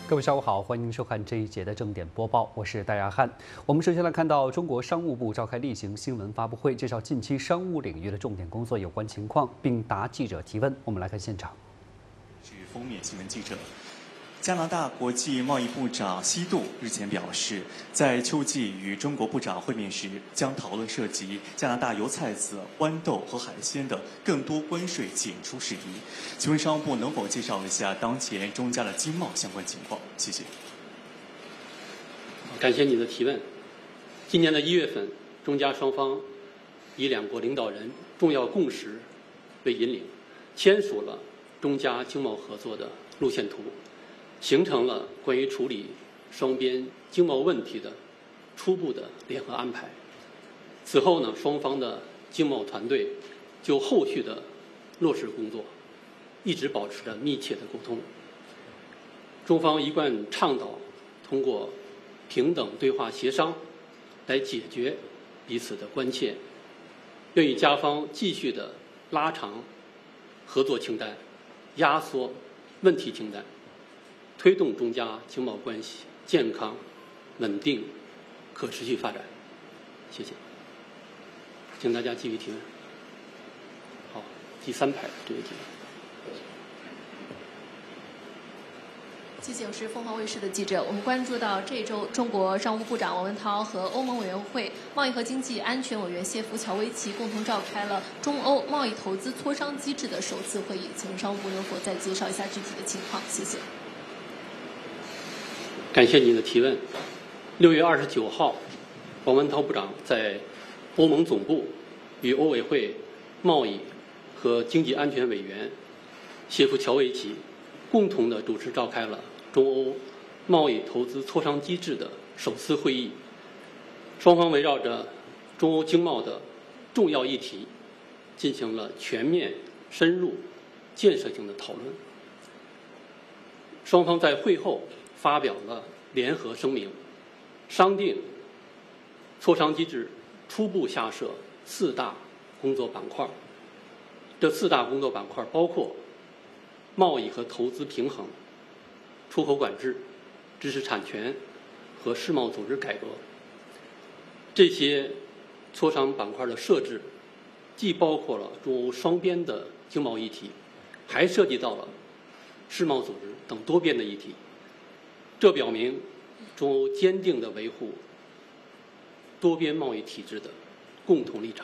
各位下午好，欢迎收看这一节的正点播报，我是戴亚汉。我们首先来看到中国商务部召开例行新闻发布会，介绍近期商务领域的重点工作有关情况，并答记者提问。我们来看现场。 是封面新闻记者。加拿大国际贸易部长希杜日前表示，在秋季与中国部长会面时，将讨论涉及加拿大油菜籽、豌豆和海鲜的更多关税减除事宜。请问商务部能否介绍一下当前中加的经贸相关情况？谢谢。 感谢你的提问。今年的1月份，中加双方以两国领导人重要共识为引领，签署了中加经贸合作的路线图。形成了关于处理双边经贸问题的初步的联合安排。此后呢，双方的经贸团队就后续的落实工作一直保持着密切的沟通。中方一贯倡导通过平等对话协商来解决彼此的关切，愿与加方继续的拉长合作清单，压缩问题清单，推动中加经贸关系健康、稳定、可持续发展。谢谢，请大家继续提问。好，第3排这位提问。 谢谢，我是凤凰卫视的记者。我们关注到这周，中国商务部长王文涛和欧盟委员会贸易和经济安全委员谢夫乔维奇共同召开了中欧贸易投资磋商机制的首次会议。请问商务部能否再介绍一下具体的情况？谢谢。 感谢你的提问。6月29号，王文涛部长在欧盟总部与欧委会贸易和经济安全委员谢夫乔维奇共同的主持召开了中欧贸易投资磋商机制的首次会议。双方围绕着中欧经贸的重要议题进行了全面、深入、建设性的讨论。双方在会后发表了联合声明，商定磋商机制初步下设4大工作板块。这4大工作板块包括贸易和投资平衡、出口管制、知识产权和世贸组织改革。这些磋商板块的设置，既包括了中欧双边的经贸议题，还涉及到了世贸组织等多边的议题。这表明中欧坚定地维护多边贸易体制的共同立场。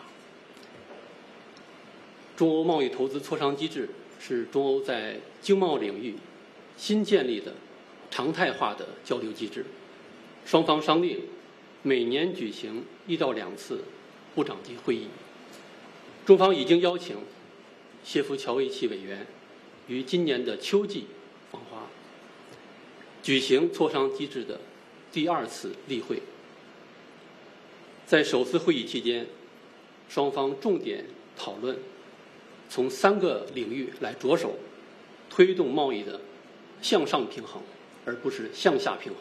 中欧贸易投资磋商机制是中欧在经贸领域新建立的常态化的交流机制。双方商定每年举行1到2次部长级会议。中方已经邀请谢夫乔维奇委员于今年的秋季访华，举行磋商机制的第2次例会。在首次会议期间，双方重点讨论从3个领域来着手推动贸易的向上平衡，而不是向下平衡。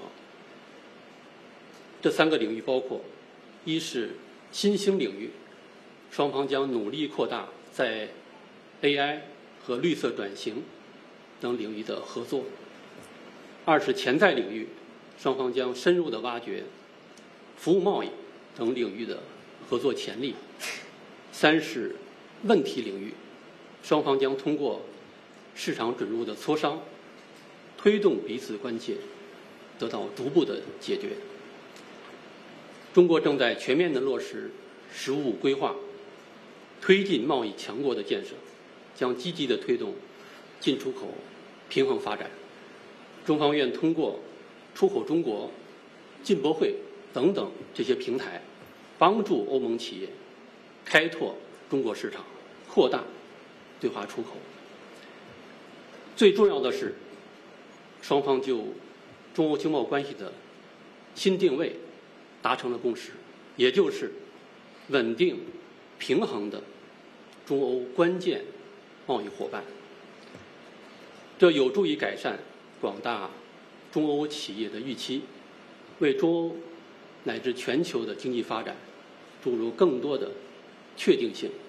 这3个领域包括：一是新兴领域，双方将努力扩大在 AI 和绿色转型等领域的合作；二是潜在领域，双方将深入地挖掘服务贸易等领域的合作潜力；三是问题领域，双方将通过市场准入的磋商，推动彼此关切得到逐步的解决。中国正在全面地落实“十五五”规划，推进贸易强国的建设，将积极地推动进出口平衡发展。中方愿通过出口中国、进博会等等这些平台，帮助欧盟企业开拓中国市场，扩大对华出口。最重要的是，双方就中欧经贸关系的新定位达成了共识，也就是稳定、平衡的中欧关键贸易伙伴。这有助于改善广大中欧企业的预期，为中欧乃至全球的经济发展注入更多的确定性